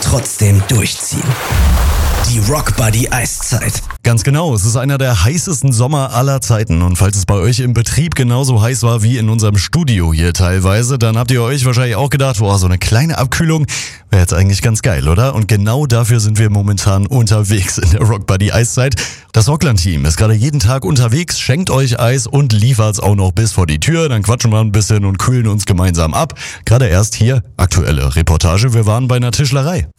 trotzdem durchziehen. Die Rock Buddy Eiszeit. Ganz genau, es ist einer der heißesten Sommer aller Zeiten. Und falls es bei euch im Betrieb genauso heiß war wie in unserem Studio hier teilweise, dann habt ihr euch wahrscheinlich auch gedacht, boah, so eine kleine Abkühlung wäre jetzt eigentlich ganz geil, oder? Und genau dafür sind wir momentan unterwegs in der Rock Buddy Eiszeit. Das Rockland-Team ist gerade jeden Tag unterwegs, schenkt euch Eis und liefert's auch noch bis vor die Tür. Dann quatschen wir ein bisschen und kühlen uns gemeinsam ab. Gerade erst hier, aktuelle Reportage, wir waren bei einer Tischlerei.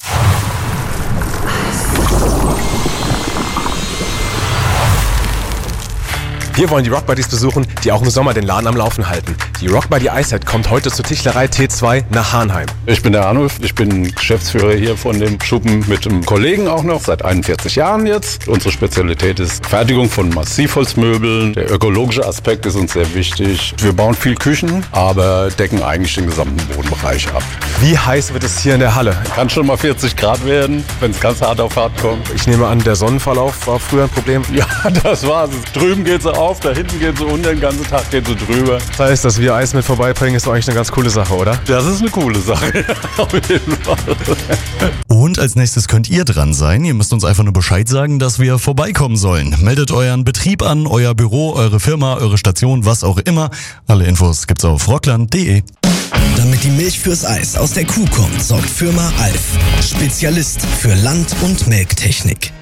Wir wollen die Rock Buddies besuchen, die auch im Sommer den Laden am Laufen halten. Die Rock Buddy Eiszeit kommt heute zur Tischlerei T2 nach Hahnheim. Ich bin der Arnulf, ich bin Geschäftsführer hier von dem Schuppen mit einem Kollegen auch noch, seit 41 Jahren jetzt. Unsere Spezialität ist Fertigung von Massivholzmöbeln. Der ökologische Aspekt ist uns sehr wichtig. Wir bauen viel Küchen, aber decken eigentlich den gesamten Bodenbereich ab. Wie heiß wird es hier in der Halle? Kann schon mal 40 Grad werden, wenn es ganz hart auf hart kommt. Ich nehme an, der Sonnenverlauf war früher ein Problem. Ja, das war's. Drüben geht's auf, da hinten geht's unter, den ganzen Tag geht's drüber. Das heißt, dass wir Eis mit vorbeibringen, ist doch eigentlich eine ganz coole Sache, oder? Das ist eine coole Sache, auf jeden Fall. Und als nächstes könnt ihr dran sein. Ihr müsst uns einfach nur Bescheid sagen, dass wir vorbeikommen sollen. Meldet euren Betrieb an, euer Büro, eure Firma, eure Station, was auch immer. Alle Infos gibt's auf rockland.de. Damit die Milch fürs Eis aus der Kuh kommt, sorgt Firma Alf. Spezialist für Land- und Melktechnik.